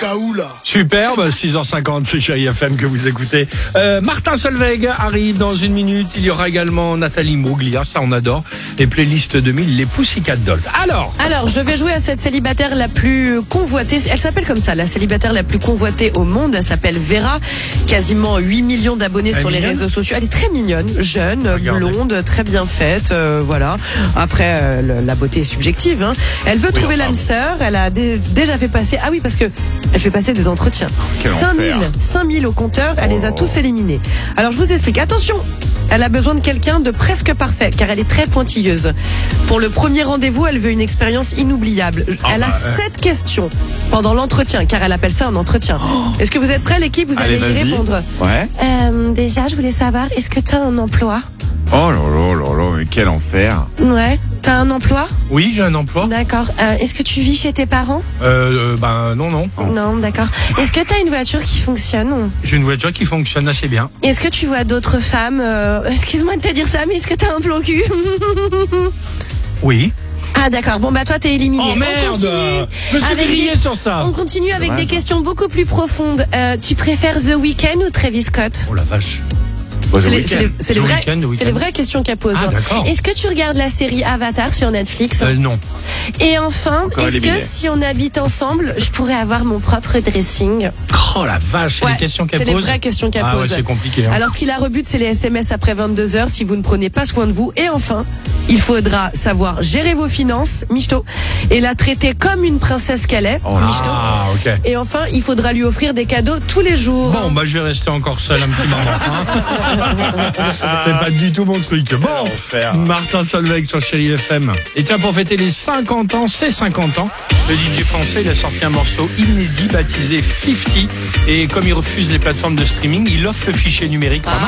cas où là. Superbe, 6h50, c'est Chérie FM que vous écoutez. Martin Solveig arrive dans une minute. Il y aura également Nathalie Mouglia, ça on adore. Les playlists 2000, les Pussycat Dolls. Alors, je vais jouer à cette célibataire la plus convoitée. Elle s'appelle comme ça, la célibataire la plus convoitée au monde. Elle s'appelle Vera. Quasiment 8 millions d'abonnés sur les réseaux sociaux. Elle est très mignonne, jeune, blonde, très bien faite. Voilà. Après, la beauté est subjective. Hein. Elle veut trouver l'âme sœur. Elle a déjà fait passer... Ah oui, parce que elle fait passer des entretiens. 5000 au compteur. Elle les a tous éliminés. Alors, je vous explique. Attention, elle a besoin de quelqu'un de presque parfait, car elle est très pointilleuse. Pour le premier rendez-vous, elle veut une expérience inoubliable. Elle a 7 questions pendant l'entretien, car elle appelle ça un entretien. Est-ce que vous êtes prêts, l'équipe? Vous allez y répondre. Ouais. Déjà, je voulais savoir, est-ce que tu as un emploi? Oh là, mais quel enfer. Ouais. T'as un emploi? Oui, j'ai un emploi. D'accord. Est-ce que tu vis chez tes parents? Non. Non, d'accord. Est-ce que t'as une voiture qui fonctionne? J'ai une voiture qui fonctionne assez bien. Est-ce que tu vois d'autres femmes? Excuse-moi de te dire ça, mais est-ce que t'as un plan cul? Oui. Ah d'accord, bon bah toi t'es éliminé. Oh merde, je me suis grillé sur ça. On continue avec des questions beaucoup plus profondes. Tu préfères The Weeknd ou Travis Scott? Oh la vache. C'est les vraies questions qu'elle pose. Ah, d'accord. Est-ce que tu regardes la série Avatar sur Netflix? Non. Et enfin, Encore est-ce éliminé. que si on habite ensemble, je pourrais avoir mon propre dressing? Oh la vache, c'est les questions qu'elle c'est pose. les vraies questions qu'elle pose. Ouais, c'est compliqué. Hein. Alors ce qui la rebute, c'est les SMS après 22h si vous ne prenez pas soin de vous. Et enfin, il faudra savoir gérer vos finances, michto, et la traiter comme une princesse qu'elle est, michto. Ah, ok. Et enfin, il faudra lui offrir des cadeaux tous les jours. Bon, bah je vais rester encore seul un petit moment. Hein. C'est pas du tout mon truc. Bon, Martin Solveig sur Chérie FM. Et tiens, pour fêter les 50 ans, ses 50 ans, le DJ français, il a sorti un morceau inédit baptisé 50. Et comme il refuse les plateformes de streaming, il offre le fichier numérique.